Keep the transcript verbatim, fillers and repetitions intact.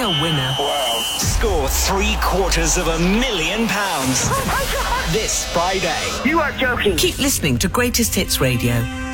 a winner. Wow. Score three quarters of a million pounds. This Friday. You are joking. Keep listening to Greatest Hits Radio.